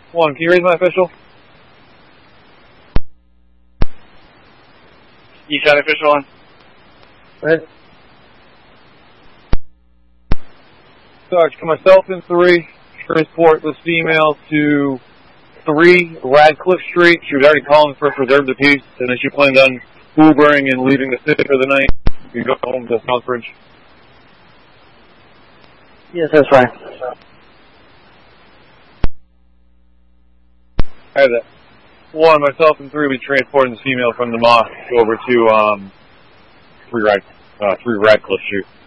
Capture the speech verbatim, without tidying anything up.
One, can you raise my official? East Side official on. Right. Sarge, can myself and three transport this female to three Radcliffe Street? She was already calling for preserve the peace, and then she planned on Ubering and leaving the city for the night. You can go home to Southbridge. Yes, that's fine. I have that. One, myself and three will be transporting this female from the mosque over to um, three, Rad, uh, three Radcliffe Street.